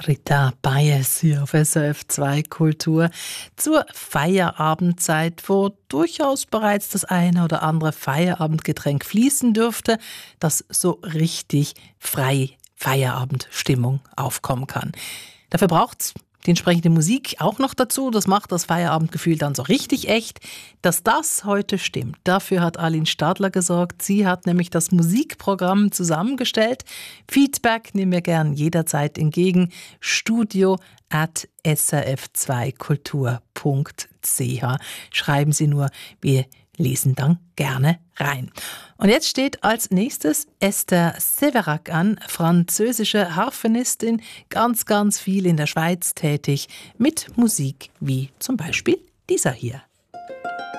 Rita Bayes hier auf SRF 2 Kultur zur Feierabendzeit, wo durchaus bereits das eine oder andere Feierabendgetränk fließen dürfte, dass so richtig frei Feierabendstimmung aufkommen kann. Dafür braucht's die entsprechende Musik auch noch dazu. Das macht das Feierabendgefühl dann so richtig echt. Dass das heute stimmt, dafür hat Aline Stadler gesorgt. Sie hat nämlich das Musikprogramm zusammengestellt. Feedback nehmen wir gern jederzeit entgegen. studio@srf2kultur.ch. Schreiben Sie nur, wir lesen dann gerne rein. Und jetzt steht als nächstes Esther Severac an, französische Harfenistin, ganz viel in der Schweiz tätig, mit Musik wie zum Beispiel dieser hier.